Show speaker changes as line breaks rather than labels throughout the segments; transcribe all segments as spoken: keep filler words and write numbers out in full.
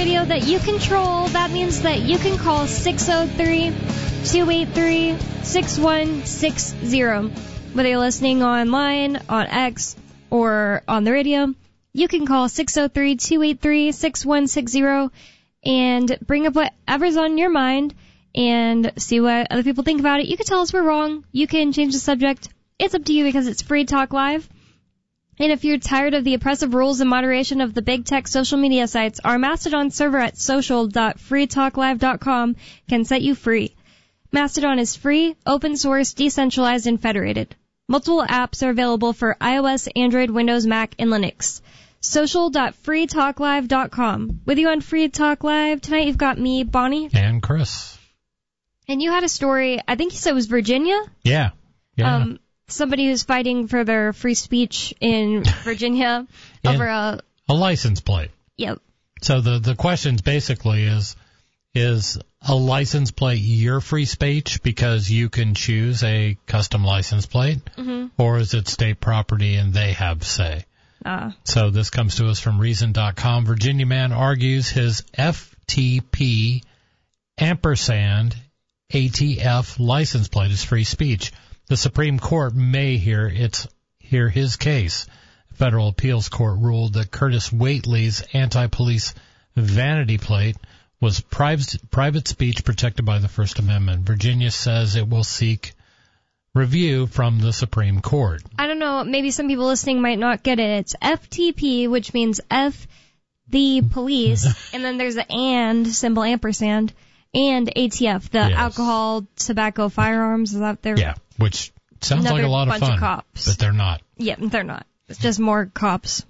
radio that you control. That means that you can call six oh three, two eight three, six one six zero. Whether you're listening online, on X, or on the radio, you can call six oh three, two eight three, six one six zero and bring up whatever's on your mind and see what other people think about it. You can tell us we're wrong. You can change the subject. It's up to you because it's Free Talk Live. And if you're tired of the oppressive rules and moderation of the big tech social media sites, our Mastodon server at social dot free talk live dot com can set you free. Mastodon is free, open source, decentralized, and federated. Multiple apps are available for iOS, Android, Windows, Mac, and Linux. social dot free talk live dot com. With you on Free Talk Live tonight, you've got me, Bonnie.
And Chris.
And you had a story, I think you said it was Virginia?
Yeah. Yeah.
Um, somebody who's fighting for their free speech in Virginia over a...
A license plate.
Yep.
So the, the question basically is, is a license plate your free speech because you can choose a custom license plate? Mm-hmm. Or is it state property and they have say? Uh. So this comes to us from reason dot com. Virginia man argues his F T P ampersand A T F license plate is free speech. The Supreme Court may hear its hear his case. A federal appeals court ruled that Curtis Waitley's anti-police vanity plate was private, private speech protected by the First Amendment. Virginia says it will seek review from the Supreme Court.
I don't know, maybe some people listening might not get it. It's F T P, which means F the police, and then there's the and symbol ampersand, and A T F, the yes. alcohol, tobacco, firearms. Is that their...
Yeah, which sounds
Another
like a lot
bunch
of fun,
of cops.
But they're not.
Yeah, they're not. It's just more cops.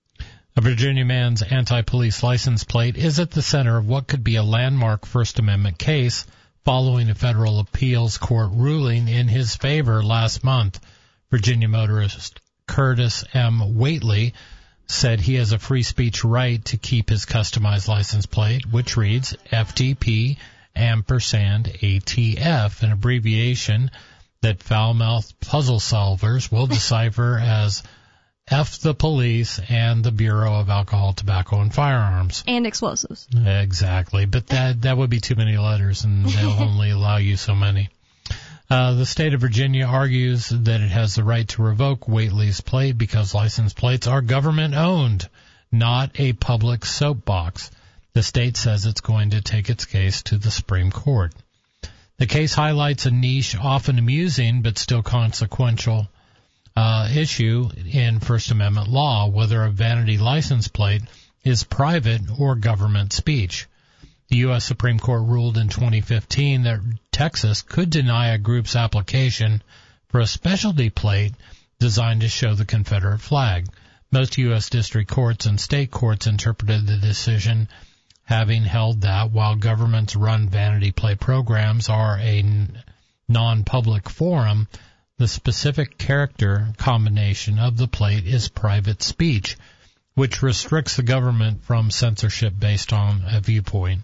A Virginia man's anti-police license plate is at the center of what could be a landmark First Amendment case following a federal appeals court ruling in his favor last month. Virginia motorist Curtis M. Waitley said he has a free speech right to keep his customized license plate, which reads F T P ampersand A T F, an abbreviation that foul-mouthed puzzle solvers will decipher as F the police and the Bureau of Alcohol, Tobacco, and Firearms.
And explosives.
Exactly. But that that would be too many letters, and they'll only allow you so many. Uh, the state of Virginia argues that it has the right to revoke Waitley's plate because license plates are government-owned, not a public soapbox. The state says it's going to take its case to the Supreme Court. The case highlights a niche, often amusing, but still consequential Uh, issue in First Amendment law, whether a vanity license plate is private or government speech. The U S Supreme Court ruled in twenty fifteen that Texas could deny a group's application for a specialty plate designed to show the Confederate flag. Most U S district courts and state courts interpreted the decision, having held that while governments run vanity plate programs are a non-public forum, the specific character combination of the plate is private speech, which restricts the government from censorship based on a viewpoint.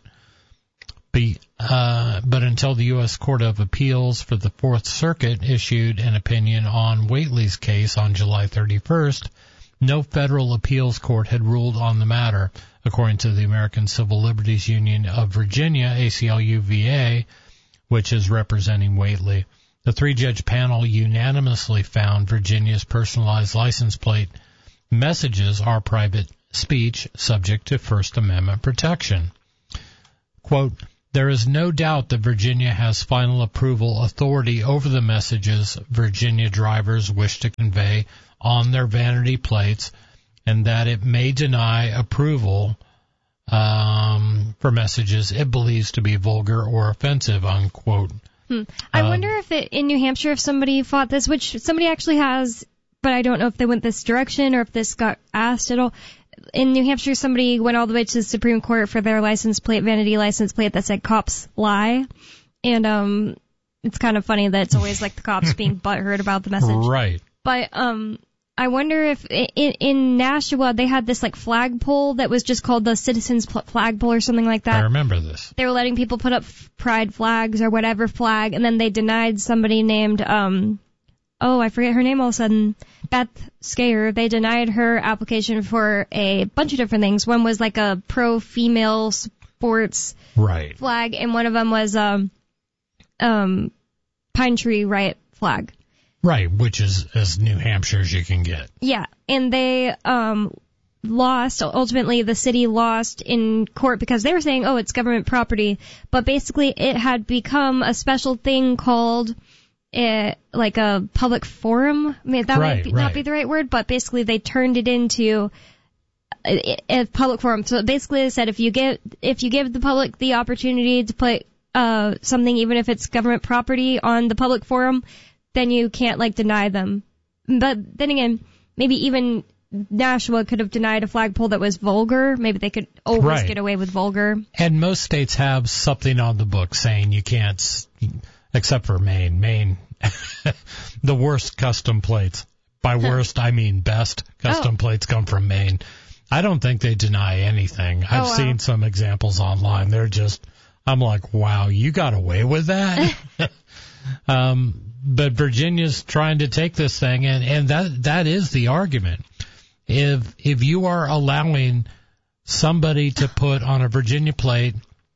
Be, uh, but until the U S Court of Appeals for the Fourth Circuit issued an opinion on Waitley's case on July thirty-first, no federal appeals court had ruled on the matter, according to the American Civil Liberties Union of Virginia, A C L U V A, which is representing Waitley. The three-judge panel unanimously found Virginia's personalized license plate messages are private speech subject to First Amendment protection. Quote, there is no doubt that Virginia has final approval authority over the messages Virginia drivers wish to convey on their vanity plates, and that it may deny approval um, for messages it believes to be vulgar or offensive, unquote.
Hmm. I
Um,
wonder if it, in New Hampshire, if somebody fought this, which somebody actually has, but I don't know if they went this direction or if this got asked at all. In New Hampshire, somebody went all the way to the Supreme Court for their license plate, vanity license plate that said cops lie. And um, it's kind of funny that it's always like the cops being butthurt about the message.
Right.
But um, I wonder if in, in Nashua they had this like flagpole that was just called the Citizens Flagpole or something like that.
I remember this.
They were letting people put up pride flags or whatever flag, and then they denied somebody named um oh, I forget her name all of a sudden, Beth Scayer, they denied her application for a bunch of different things. One was like a pro-female sports
right.
flag, and one of them was um, um, Pine Tree Riot flag.
Right, which is as New Hampshire as you can get.
Yeah, and they um, lost, ultimately the city lost in court because they were saying, oh, it's government property, but basically it had become a special thing called it, like a public forum. I mean, that
right,
might be,
right.
not be the right word, but basically they turned it into a, a public forum. So basically they said if you give if you give the public the opportunity to put uh, something, even if it's government property, on the public forum, then you can't like deny them. But then again, maybe even Nashua could have denied a flagpole that was vulgar. Maybe they could always
right.
get away with vulgar.
And most states have something on the book saying you can't, except for Maine. Maine, the worst custom plates. By worst, I mean best custom
oh.
plates come from Maine. I don't think they deny anything. I've
oh, wow.
seen some examples online. They're just, I'm like, wow, you got away with that? um, but Virginia's trying to take this thing, and, and that that is the argument. If if you are allowing somebody to put on a Virginia plate,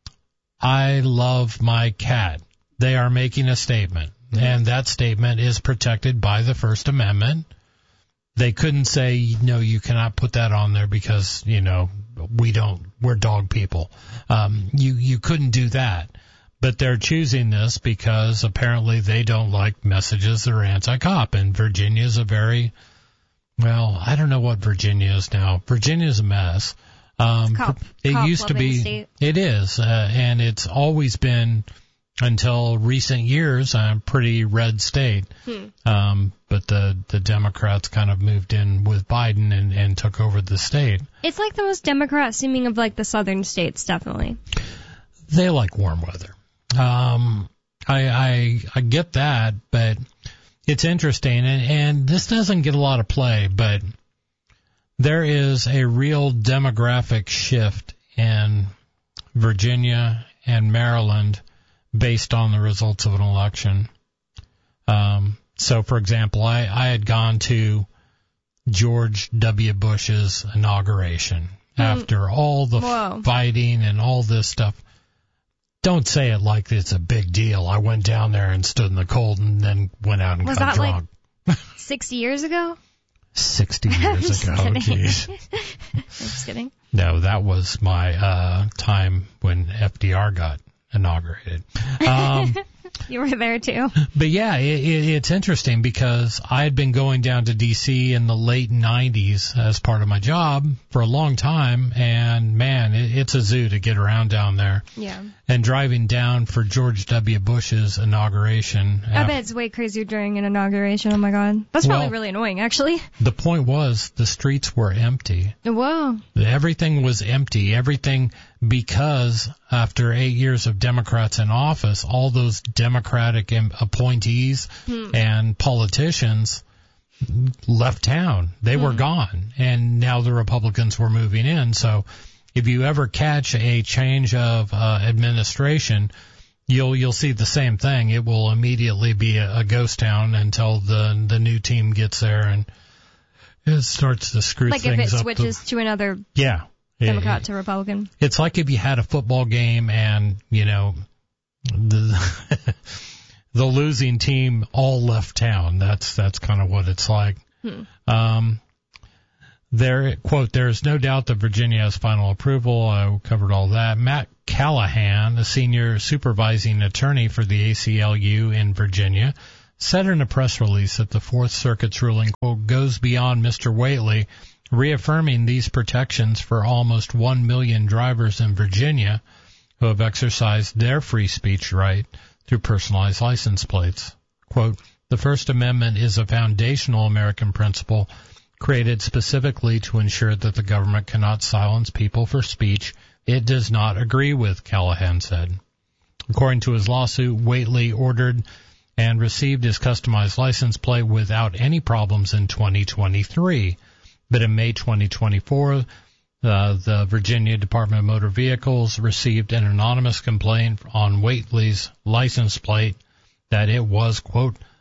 I love my cat, they are making a statement, and that statement is protected by the First Amendment. They couldn't say, no, you cannot put that on there because, you know, we don't, we're dog people. Um, you, you couldn't do that. But they're choosing this because apparently they don't like messages that are anti-cop. And Virginia's a very, well, I don't know what Virginia is now. Virginia's a mess. Um,
cop,
it
cop
used to be,
state.
It is, uh, and it's always been, until recent years, a pretty red state.
Hmm.
Um, but the, the Democrats kind of moved in with Biden and, and took over the state.
It's like the most Democrat seeming of like the southern states, definitely.
They like warm weather. Um, I, I, I get that, but it's interesting, and, and this doesn't get a lot of play, but there is a real demographic shift in Virginia and Maryland based on the results of an election. Um, so, for example, I, I had gone to George W. Bush's inauguration mm. after all the
Whoa.
fighting and all this stuff. Don't say it like it's a big deal. I went down there and stood in the cold and then went out and
Was
got
that
drunk.
Like sixty years ago?
Sixty years ago, jeez.
I'm just kidding.
No, that was my uh time when F D R got inaugurated. Um,
you were there too.
But yeah, it, it, it's interesting because I had been going down to D C in the late nineties as part of my job for a long time, and man, it, it's a zoo to get around down there.
Yeah.
And driving down for George W. Bush's inauguration.
I bet it's way crazier during an inauguration. Oh my God. That's probably well, really annoying, actually.
The point was the streets were empty.
Whoa.
Everything was empty. Everything because after eight years of Democrats in office, all those Democratic appointees hmm. and politicians left town. They hmm. were gone. And now the Republicans were moving in. So if you ever catch a change of uh, administration, you'll you'll see the same thing. It will immediately be a, a ghost town until the the new team gets there and it starts to screw
like
things up.
Like if it
up
switches
to,
to another
yeah,
Democrat
it,
to Republican.
It's like if you had a football game and, you know, the the losing team all left town. That's that's kind of what it's like. Hmm. Um There, quote, there is no doubt that Virginia has final approval. I covered all that. Matt Callahan, a senior supervising attorney for the A C L U in Virginia, said in a press release that the Fourth Circuit's ruling, quote, goes beyond Mister Whately, reaffirming these protections for almost one million drivers in Virginia who have exercised their free speech right through personalized license plates. Quote, the First Amendment is a foundational American principle created specifically to ensure that the government cannot silence people for speech it does not agree with, Callahan said. According to his lawsuit, Whately ordered and received his customized license plate without any problems in twenty twenty-three. But in May twenty twenty-four, uh, the Virginia Department of Motor Vehicles received an anonymous complaint on Whately's license plate that it was, quote,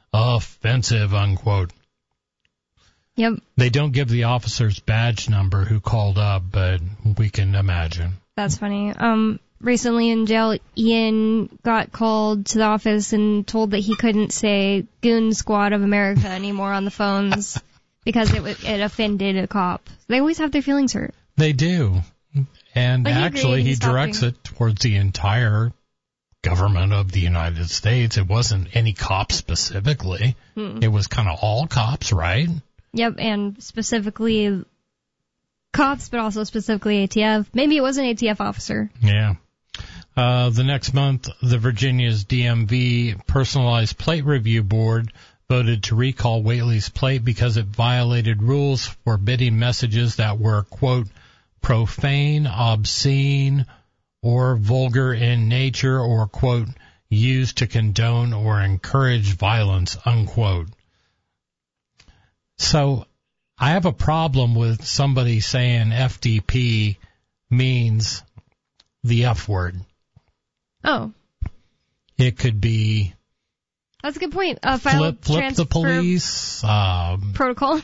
offensive, unquote.
Yep.
They don't give the officer's badge number who called up, but we can imagine.
That's funny. Um, recently in jail, Ian got called to the office and told that he couldn't say Goon Squad of America anymore on the phones because it it offended a cop. They always have their feelings hurt.
They do. And
But he
actually,
agreed,
he
he stopped
directs
being-
it towards the entire government of the United States. It wasn't any cop specifically.
Mm.
It was kind of all cops, right?
Yep, and specifically cops, but also specifically A T F. Maybe it was an A T F officer.
Yeah. Uh, the next month, the Virginia's D M V Personalized Plate Review Board voted to recall Whately's plate because it violated rules forbidding messages that were, quote, profane, obscene, or vulgar in nature, or, quote, used to condone or encourage violence, unquote. So I have a problem with somebody saying F D P means the F word.
Oh,
It could be
that's a good point. Uh, file
flip, flip
transfer
the police. Um,
protocol.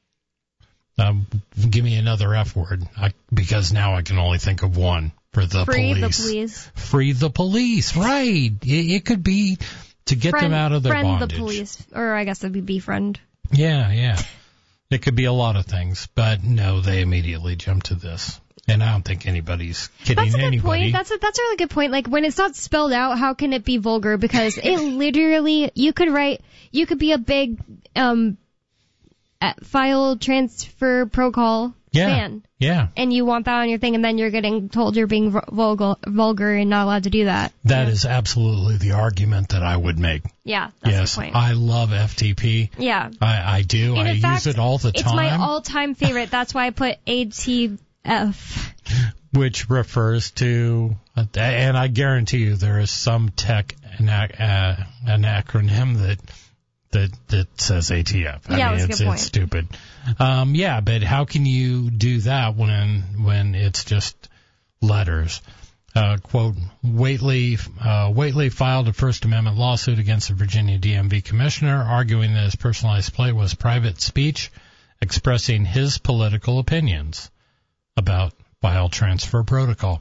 um, give me another F word, I, because now I can only think of one for the
Free
police.
the police.
Free the police, right. It, it could be to get
Friend,
them out of their
friend
bondage.
the police, or I guess that'd be befriend.
Yeah, yeah. It could be a lot of things, but no, they immediately jump to this. And I don't think anybody's kidding
That's a good
anybody.
point. That's a that's a really good point. Like when it's not spelled out, how can it be vulgar? Because it literally, you could write, you could be a big um uh, file transfer protocol
yeah,
fan,
yeah.
and you want that on your thing, and then you're getting told you're being vulgar, vulgar and not allowed to do that.
That
yeah.
is absolutely the argument that I would make.
Yeah, that's
yes,
the point.
I love F T P.
Yeah,
I, I do.
and
I
in
use
fact,
it all the
it's
time.
my all-time favorite. That's why I put A T F.
Which refers to, and I guarantee you there is some tech anac- uh, an acronym that that that says A T F. I
Yeah,
mean,
that's a
it's,
good
it's stupid. Um, yeah, but how can you do that when when it's just letters? Uh, quote, Whately, uh, Whately filed a First Amendment lawsuit against the Virginia D M V commissioner, arguing that his personalized plate was private speech expressing his political opinions about file transfer protocol.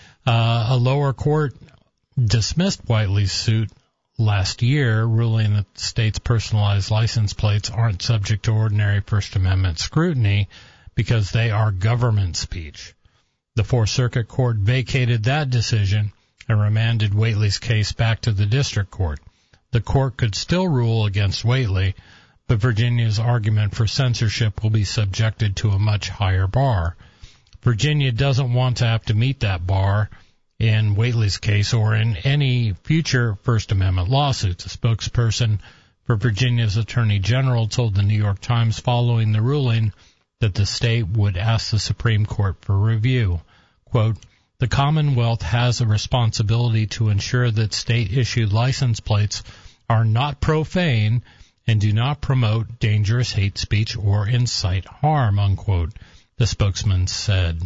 Uh, a lower court dismissed Whately's suit last year, ruling that the state's personalized license plates aren't subject to ordinary First Amendment scrutiny because they are government speech. The Fourth Circuit Court vacated that decision and remanded Whately's case back to the district court. The court could still rule against Whately, but Virginia's argument for censorship will be subjected to a much higher bar. Virginia doesn't want to have to meet that bar in Whately's case or in any future First Amendment lawsuits. A spokesperson for Virginia's Attorney General told the New York Times following the ruling that the state would ask the Supreme Court for review. Quote, the Commonwealth has a responsibility to ensure that state-issued license plates are not profane and do not promote dangerous hate speech or incite harm, unquote, the spokesman said.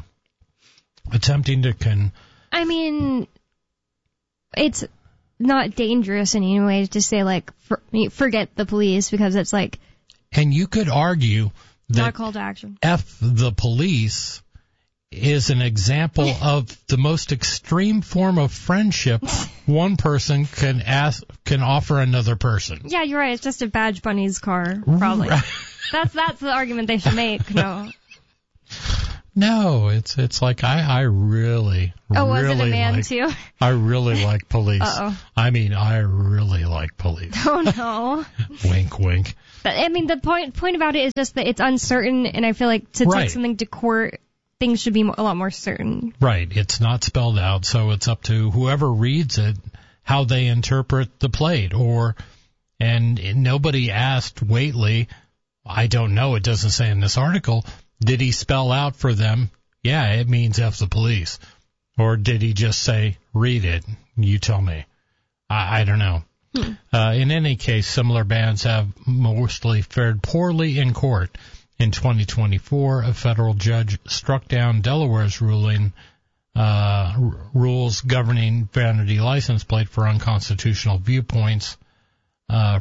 Attempting to con...
I mean, it's not dangerous in any way to say, like, for, forget the police, because it's, like...
And you could argue that
not a call to action.
F the police is an example of the most extreme form of friendship one person can ask, can offer another person.
Yeah, you're right. It's just a Badge Bunny's car, probably.
Right.
That's that's the argument they should make. No.
No, it's it's like I I really
Oh, was
really
it a man
like,
too?
I really like police.
Uh-oh.
I mean, I really like police.
Oh no.
Wink, wink.
But, I mean, the point point about it is just that it's uncertain, and I feel like to
Right.
take something to court, things should be a lot more certain.
Right. It's not spelled out, so it's up to whoever reads it how they interpret the plate. Or, and nobody asked Whately, I don't know, it doesn't say in this article, did he spell out for them, yeah, it means F the police? Or did he just say, read it, you tell me? I, I don't know. Hmm. Uh, in any case, similar bans have mostly fared poorly in court. In twenty twenty-four, a federal judge struck down Delaware's ruling uh, r- rules governing vanity license plate for unconstitutional viewpoints, uh,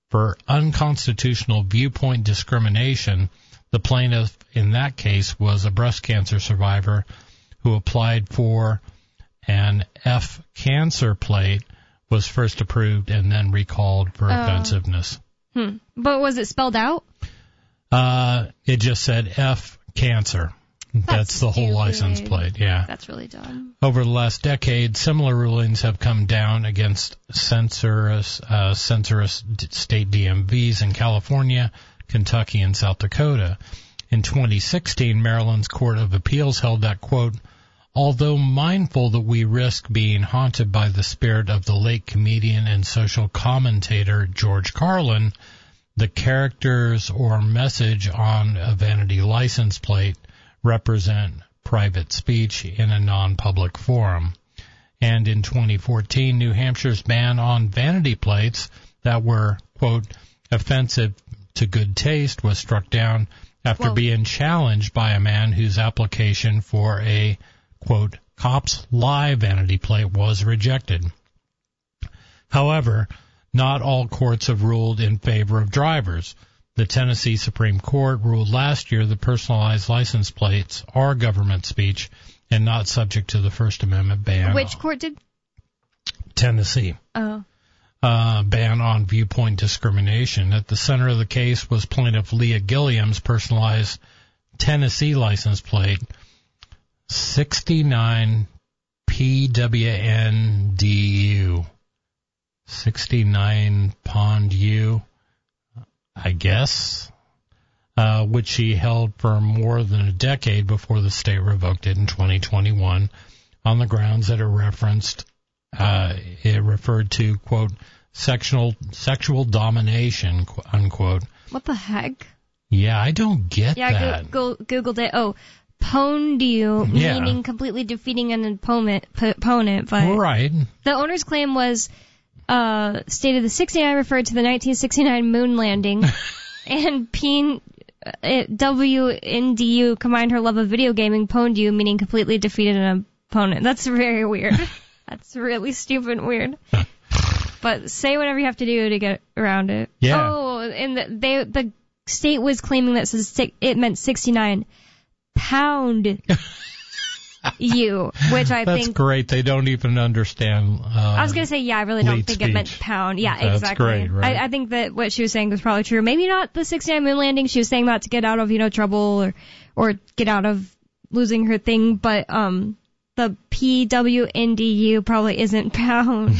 for unconstitutional viewpoint discrimination. The plaintiff in that case was a breast cancer survivor who applied for an F cancer plate, was first approved and then recalled for
Oh.
offensiveness.
Hmm. But was it spelled out?
Uh, it just said F cancer. That's,
That's
the whole
stupid.
license plate, yeah.
That's really dumb.
Over the last decade, similar rulings have come down against censorious, uh, censorious d- state D M Vs in California, Kentucky, and South Dakota. In twenty sixteen, Maryland's Court of Appeals held that, quote, although mindful that we risk being haunted by the spirit of the late comedian and social commentator George Carlin, the characters or message on a vanity license plate represent private speech in a non-public forum. And in twenty fourteen, New Hampshire's ban on vanity plates that were, quote, offensive to good taste was struck down after
Well,
being challenged by a man whose application for a, quote, Cops Live vanity plate was rejected. However, not all courts have ruled in favor of drivers. The Tennessee Supreme Court ruled last year that personalized license plates are government speech and not subject to the First Amendment ban.
Which court did?
Tennessee.
Oh.
Uh, ban on viewpoint discrimination. At the center of the case was plaintiff Leah Gilliam's personalized Tennessee license plate, sixty-nine P W N D U. sixty-nine Pond U, I guess, uh, which she held for more than a decade before the state revoked it in twenty twenty-one on the grounds that it referenced, uh, it referred to, quote, sexual, sexual domination, unquote.
What the heck?
Yeah, I don't get
Yeah,
that.
I go- go- Googled it. Oh, Pondu,
Yeah.
meaning completely defeating an opponent, p- opponent but
Right.
the owner's claim was uh, stated the sixty-nine referred to the nineteen sixty-nine moon landing, and P W N D U combined her love of video gaming, Pondu, meaning completely defeated an opponent. That's very weird. That's really stupid and weird. But say whatever you have to do to get around it.
Yeah.
Oh, and the, they the state was claiming that it meant sixty-nine pound you, which I
That's
think.
great. They don't even understand. Uh,
I was going to say, yeah, I really don't
late
think it meant
speech.
pound. Yeah,
That's
exactly.
great, right?
I, I think that what she was saying was probably true. Maybe not the sixty-nine moon landing. She was saying that to get out of, you know, trouble or, or get out of losing her thing. But, um, the P W N D U probably isn't pound.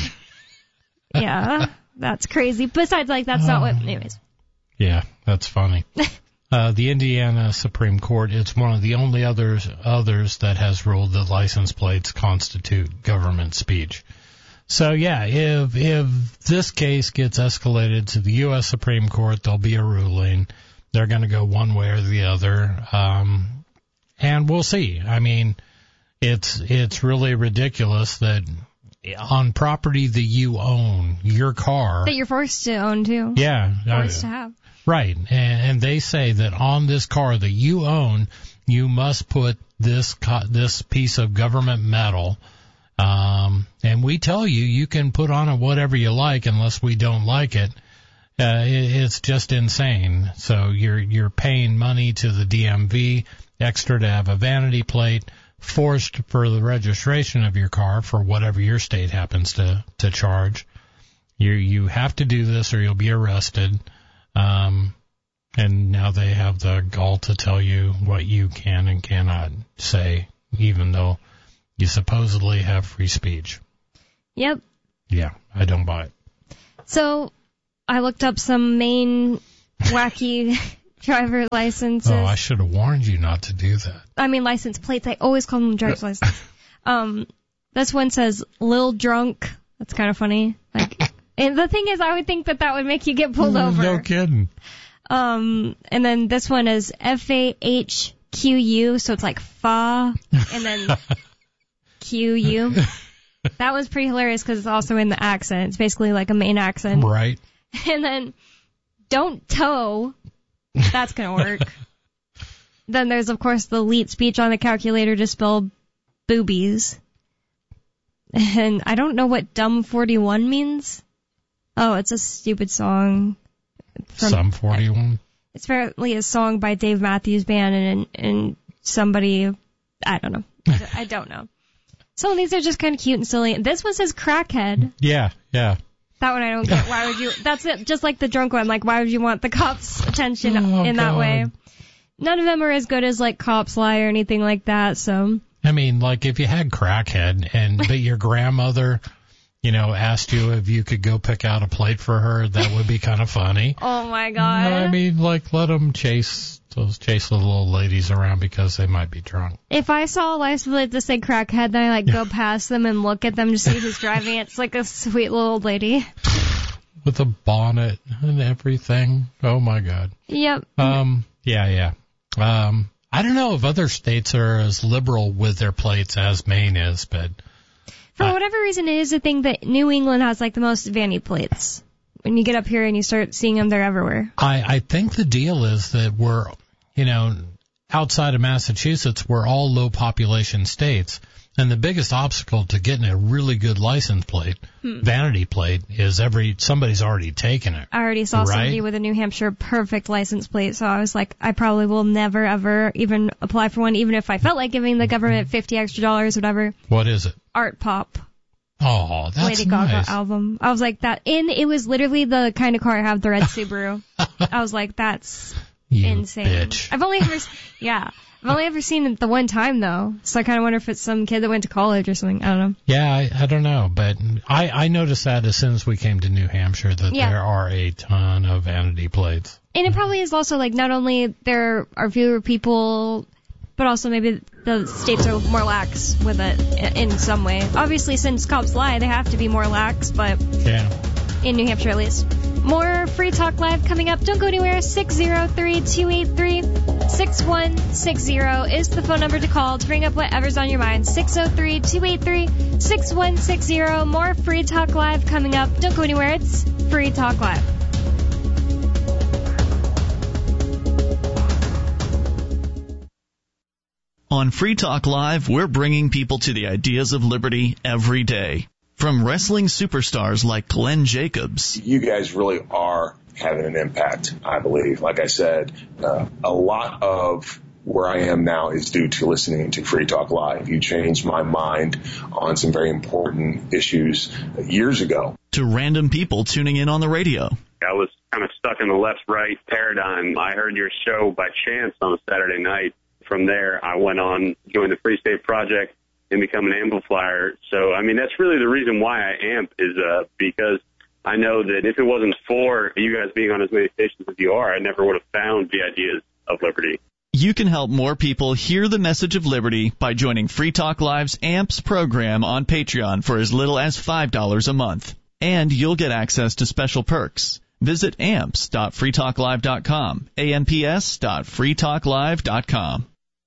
Yeah, that's crazy. Besides, like, that's not what, anyways.
Yeah, that's funny. Uh, the Indiana Supreme Court, it's one of the only others others that has ruled that license plates constitute government speech. So yeah, if if this case gets escalated to the U S Supreme Court, there'll be a ruling. They're going to go one way or the other, um, and we'll see. I mean, it's it's really ridiculous that on property that you own, your car,
That you're forced to own, too.
yeah,
Forced
uh,
to have.
right, and, and they say that on this car that you own, you must put this co- this piece of government metal, um, and we tell you you can put on it whatever you like unless we don't like it. Uh, it it's just insane. So you're you're paying money to the D M V extra to have a vanity plate, forced for the registration of your car for whatever your state happens to to charge. You you have to do this or you'll be arrested. Um, and now they have the gall to tell you what you can and cannot say, even though you supposedly have free speech.
Yep.
Yeah, I don't buy it.
So, I looked up some Maine wacky driver licenses.
Oh, I should have warned you not to do that.
I mean, license plates. I always call them driver's license. Um, this one says "Lil Drunk." That's kind of funny. Like, and the thing is, I would think that that would make you get pulled over.
No kidding.
Um, and then this one is F A H Q U, so it's like fa, and then Q U. That was pretty hilarious because it's also in the accent. It's basically like a Maine accent.
Right.
And then don't tow. That's going to work. Then there's, of course, the elite speech on the calculator to spell boobies. And I don't know what dumb forty-one means. Oh, it's a stupid song. From,
Sum forty-one.
It's apparently a song by Dave Matthews Band and and somebody, I don't know. I don't know. Some of these are just kind of cute and silly. This one says crackhead.
Yeah, yeah.
That one I don't get. Why would you? That's it. Just like the drunk one. Like, why would you want the cops' attention
Oh,
in that
God.
way? None of them are as good as like Cops Lie or anything like that. So
I mean, like if you had crackhead and but your grandmother, you know, asked you if you could go pick out a plate for her, that would be kind of funny.
oh my god.
You know, I mean, like let them chase those chase little old ladies around because they might be drunk.
If I saw a license plate that said crackhead, then I like go past them and look at them to see who's driving it. It's like a sweet little old lady.
With a bonnet and everything. Oh my God.
Yep.
Um. Yeah. Yeah. Um. I don't know if other states are as liberal with their plates as Maine is, but
For
I-
whatever reason, it is a thing that New England has like the most vanity plates. When you get up here and you start seeing them, they're everywhere.
I I think the deal is that we're, you know, outside of Massachusetts, we're all low population states. And the biggest obstacle to getting a really good license plate, hmm. vanity plate, is every somebody's already taken it.
I already saw
right?
somebody with a New Hampshire perfect license plate, so I was like, I probably will never, ever even apply for one, even if I felt like giving the government fifty extra dollars or whatever.
What is it?
Art Pop.
Oh, that's
Lady Gaga
nice.
album. I was like, that, and it was literally the kind of car I have, the red Subaru. I was like, that's
you
insane.
Bitch.
I've only ever, yeah. I've only ever seen it the one time, though, so I kind of wonder if it's some kid that went to college or something. I don't know.
Yeah, I, I don't know, but I, I noticed that as soon as we came to New Hampshire that
Yeah.
there are a ton of vanity plates.
And it probably is also, like, not only there are fewer people, but also maybe the states are more lax with it in some way. Obviously, since cops lie, they have to be more lax, but
Yeah.
in New Hampshire at least. More Free Talk Live coming up. Don't go anywhere. six oh three, two eight three, six one six zero is the phone number to call to bring up whatever's on your mind. six oh three, two eight three, six one six zero. More Free Talk Live coming up. Don't go anywhere. It's Free Talk Live.
On Free Talk Live, we're bringing people to the ideas of liberty every day. From wrestling superstars like Glenn Jacobs.
You guys really are having an impact, I believe. Like I said, uh, a lot of where I am now is due to listening to Free Talk Live. You changed my mind on some very important issues years ago.
To random people tuning in on the radio.
I was kind of stuck in the left-right paradigm. I heard your show by chance on a Saturday night. From there, I went on, joined the Free State Project, and become an amplifier. So, I mean, that's really the reason why I amp is uh, because I know that if it wasn't for you guys being on as many stations as you are, I never would have found the ideas of liberty.
You can help more people hear the message of liberty by joining Free Talk Live's AMPS program on Patreon for as little as five dollars a month. And you'll get access to special perks. Visit amps dot free talk live dot com, A M P S dot free talk live dot com.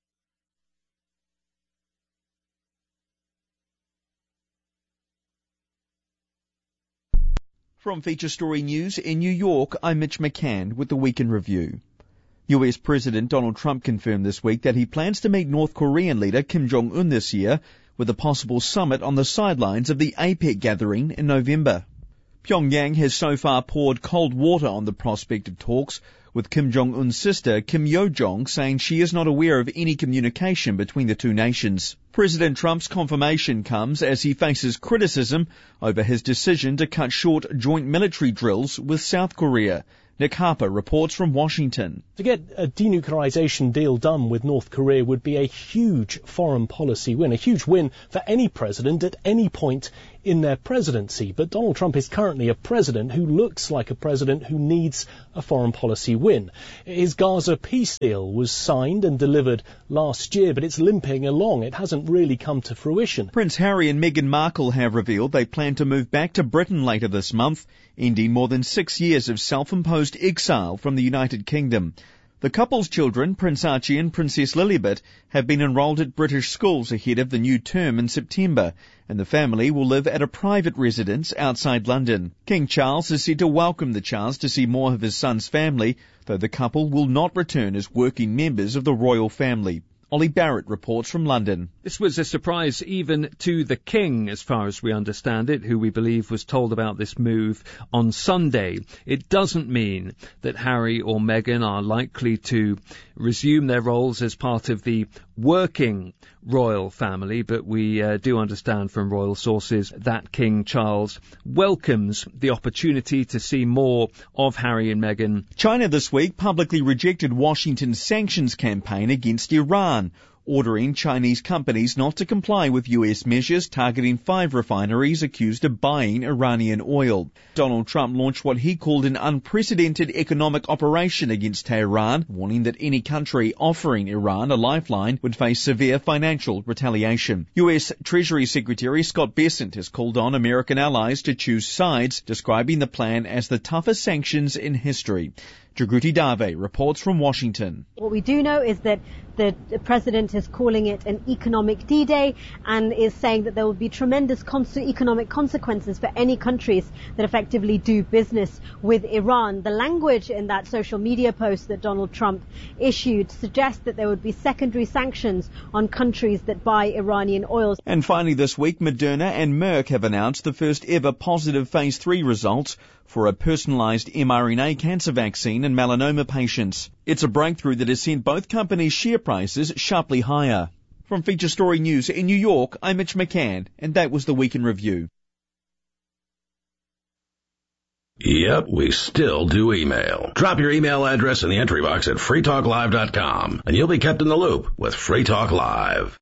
From Feature Story News in New York, I'm Mitch McCann with the Week in Review. U S President Donald Trump confirmed this week that he plans to meet North Korean leader Kim Jong-un this year with a possible summit on the sidelines of the APEC gathering in November. Pyongyang has so far poured cold water on the prospect of talks, with Kim Jong-un's sister, Kim Yo-jong, saying she is not aware of any communication between the two nations. President Trump's confirmation comes as he faces criticism over his decision to cut short joint military drills with South Korea. Nick Harper reports from Washington.
To get a denuclearization deal done with North Korea would be a huge foreign policy win, a huge win for any president at any point in their presidency. But Donald Trump is currently a president who looks like a president who needs a foreign policy win. His Gaza peace deal was signed and delivered last year, but it's limping along. It hasn't really come to fruition.
Prince Harry and Meghan Markle have revealed they plan to move back to Britain later this month, ending more than six years of self-imposed exile from the United Kingdom. The couple's children, Prince Archie and Princess Lilibet, have been enrolled at British schools ahead of the new term in September, and the family will live at a private residence outside London. King Charles is said to welcome the chance to see more of his son's family, though the couple will not return as working members of the royal family. Ollie Barrett reports from London.
This was a surprise even to the King, as far as we understand it, who we believe was told about this move on Sunday. It doesn't mean that Harry or Meghan are likely to resume their roles as part of the working royal family, but we uh, do understand from royal sources that King Charles welcomes the opportunity to see more of Harry and Meghan.
China this week publicly rejected Washington's sanctions campaign against Iran, ordering Chinese companies not to comply with U S measures targeting five refineries accused of buying Iranian oil. Donald Trump launched what he called an unprecedented economic operation against Tehran, warning that any country offering Iran a lifeline would face severe financial retaliation. U S Treasury Secretary Scott Bessent has called on American allies to choose sides, describing the plan as the toughest sanctions in history. Jagruti Dave reports from Washington.
What we do know is that the president is calling it an economic D-Day and is saying that there will be tremendous con- economic consequences for any countries that effectively do business with Iran. The language in that social media post that Donald Trump issued suggests that there would be secondary sanctions on countries that buy Iranian oil.
And finally this week, Moderna and Merck have announced the first ever positive phase three results for a personalized mRNA cancer vaccine in melanoma patients. It's a breakthrough that has sent both companies' share prices sharply higher. From Feature Story News in New York, I'm Mitch McCann, and that was the Week in Review.
Yep, we still do email. Drop your email address in the entry box at free talk live dot com, and you'll be kept in the loop with Free Talk Live.